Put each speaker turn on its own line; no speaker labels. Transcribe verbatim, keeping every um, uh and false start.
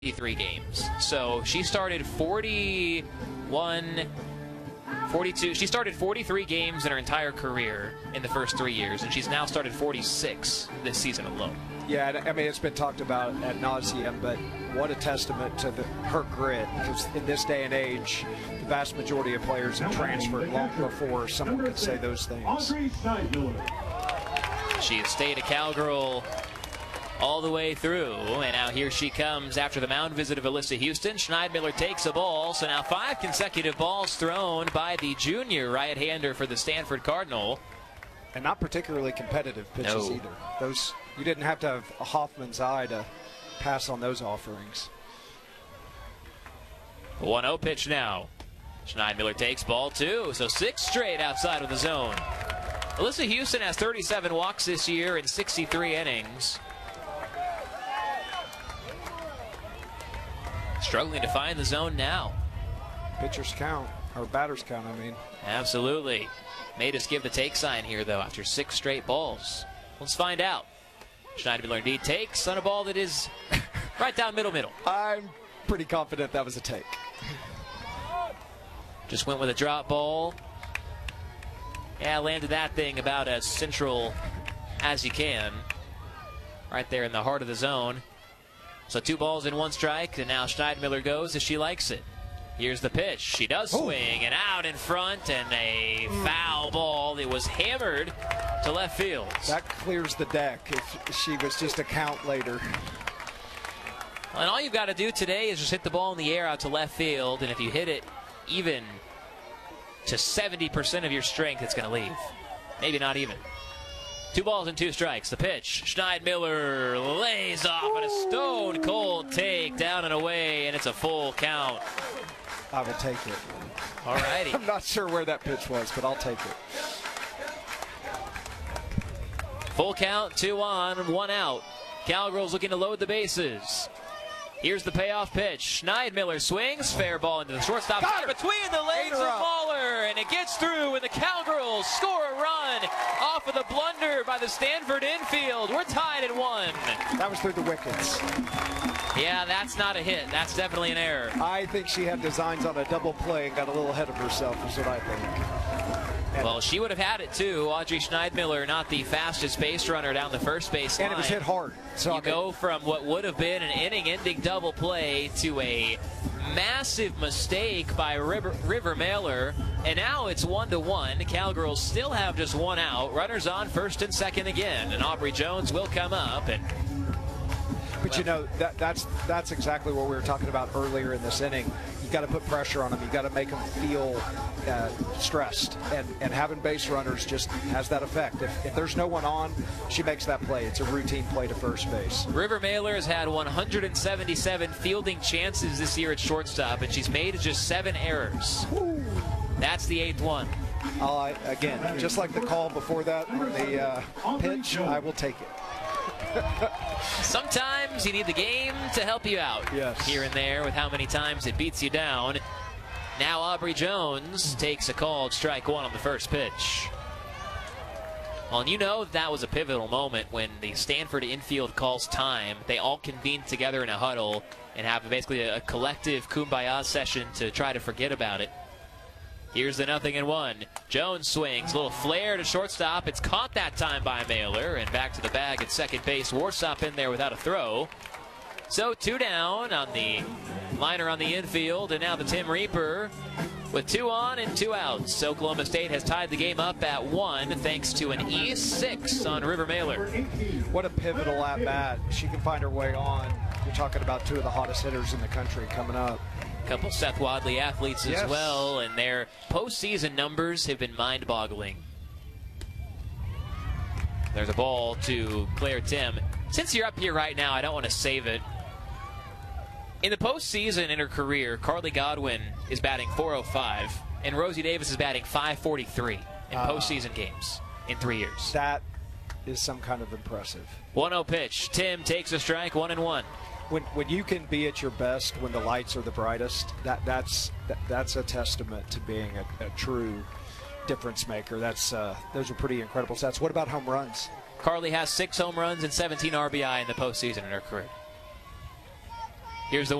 forty-three games. So she started forty-one, forty-two. She started forty-three games in her entire career in the first three years, and she's now started forty-six this season alone.
Yeah, I mean, it's been talked about ad nauseum, but what a testament to the, her grit, because in this day and age, the vast majority of players have transferred long before someone could say those things.
She has stayed a Cowgirl all the way through, and now here she comes after the mound visit of Alyssa Houston. Schneidmiller takes a ball, so now five consecutive balls thrown by the junior right-hander for the Stanford Cardinal.
And not particularly competitive pitches
No.
either. Those, you didn't have to have a Hoffman's eye to pass on those offerings.
one oh pitch now. Schneidmiller takes ball two, so six straight outside of the zone. Alyssa Houston has thirty-seven walks this year in sixty-three innings. Struggling to find the zone now.
Pitchers count, or batters count, I mean.
Absolutely. Made us give the take sign here, though, after six straight balls. Let's find out. Schneidmiller indeed takes on a ball that is right down middle middle.
I'm pretty confident that was a take.
Just went with a drop ball. Yeah, landed that thing about as central as you can. Right there in the heart of the zone. So two balls and one strike, and now Schneidmiller goes as she likes it. Here's the pitch. She does swing, and out in front, and a foul ball that was hammered to left field.
That clears the deck if she was just a count later.
And all you've got to do today is just hit the ball in the air out to left field, and if you hit it even to seventy percent of your strength, it's going to leave. Maybe not even. Two balls and two strikes. The pitch. Schneidmiller lays off on a stone cold take down and away, and it's a full count.
I will take it.
All righty.
I'm not sure where that pitch was, but I'll take it.
Full count, two on, one out. Cowgirls looking to load the bases. Here's the payoff pitch. Schneidmiller swings, fair ball into the shortstop side between the legs of Mahler, and it gets through, and the Cowgirls score a run off of the blunder by the Stanford infield. We're tied at one.
That was through the wickets.
Yeah, that's not a hit. That's definitely an error.
I think she had designs on a double play and got a little ahead of herself, is what I think. And
well, she would have had it too. Audrey Schneidmiller, not the fastest base runner down the first base line.
And it was hit hard. So
you
I mean,
go from what would have been an inning-ending double play to a massive mistake by River, River Mailer, and now it's one to one. The Cowgirls still have just one out. Runners on first and second again, and Aubrey Jones will come up. And
But, you know, that, that's that's exactly what we were talking about earlier in this inning. You got to put pressure on them. You got to make them feel uh, stressed. And, and having base runners just has that effect. If, if there's no one on, she makes that play. It's a routine play to first base.
River Mailer has had one hundred seventy-seven fielding chances this year at shortstop, and she's made just seven errors.
Ooh.
That's the eighth one.
Uh, again, just like the call before that on the uh, pitch, I will take it.
Sometimes you need the game to help you out.
Yes.
Here and there with how many times it beats you down. Now Aubrey Jones takes a called strike one on the first pitch. Well, and you know that was a pivotal moment when the Stanford infield calls time. They all convene together in a huddle and have basically a, a collective kumbaya session to try to forget about it. Here's the nothing and one. Jones swings, a little flare to shortstop. It's caught that time by Mailer, and back to the bag at second base. Warstop in there without a throw. So two down on the liner on the infield, and now the Tim Reaper with two on and two outs. Oklahoma State has tied the game up at one thanks to an E six on River Mailer.
What a pivotal at bat. She can find her way on. You're talking about two of the hottest hitters in the country coming up.
Couple Seth Wadley athletes as
yes.
well, and their postseason numbers have been mind-boggling. There's a ball to Claire Tim. Since you're up here right now, I don't want to save it. In the postseason in her career, Carly Godwin is batting four oh five, and Rosie Davis is batting five forty-three in uh, postseason games in three years.
That is some kind of impressive.
one oh pitch. Tim takes a strike, one and one.
When, when you can be at your best when the lights are the brightest, that that's that, that's a testament to being a, a true difference maker. That's uh, those are pretty incredible stats. What about home runs?
Carly has six home runs and seventeen R B I in the postseason in her career. Here's the